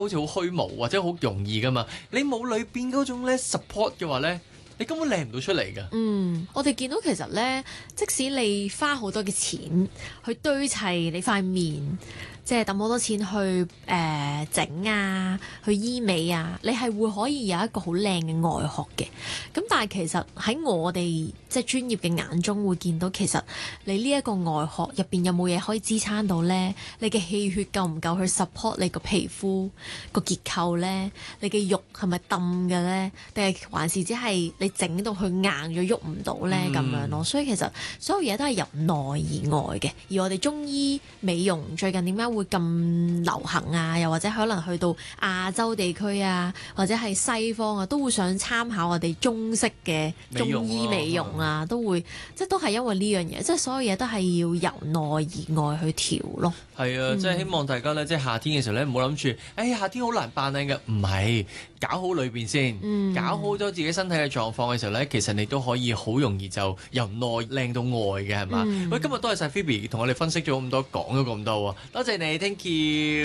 好似好虛無或者好容易噶嘛。你冇裏邊嗰種咧 support 嘅話咧，你根本靚唔到出嚟噶。 我哋見到其實咧，即使你花好多嘅錢去堆砌你塊面，即係抌好多錢去整啊，去醫美啊，你係會可以有一個好靚嘅外殼嘅。咁但係其實喺我哋即係專業嘅眼中，會見到其實你呢一個外殼入邊有冇嘢可以支撐到呢？你嘅氣血夠唔夠去 support 你個皮膚個結構呢？你嘅肉係咪揼嘅呢？定係還是只係你整到佢硬咗喐唔到呢？咁樣咯？所以其實所有嘢都係由內而外嘅。而我哋中醫美容最近點解會咁流行啊？又或者可能去到亞洲地區啊，或者係西方啊，都會想參考我哋中式嘅中醫美容啊，都會即係都係因為呢樣嘢，即係所有嘢都係要由內而外去調咯。 係啊，即係希望大家咧，即係夏天嘅時候咧，唔好諗住，夏天好難扮靚嘅，唔係，搞好裏邊先，搞好咗自己身體嘅狀況嘅時候咧，其實你都可以好容易就由內靚到外嘅，係嘛？喂，今日多謝晒 Phoebe 同我哋分析咗咁多，講咗咁多喎，多謝你，Thank you。